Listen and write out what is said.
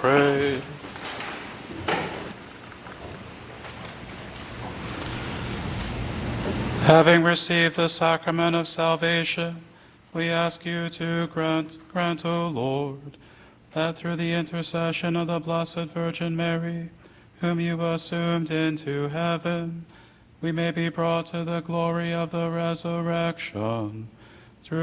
pray. Having received the sacrament of salvation, we ask you to grant, O Lord, that through the intercession of the Blessed Virgin Mary, whom you assumed into heaven, we may be brought to the glory of the resurrection.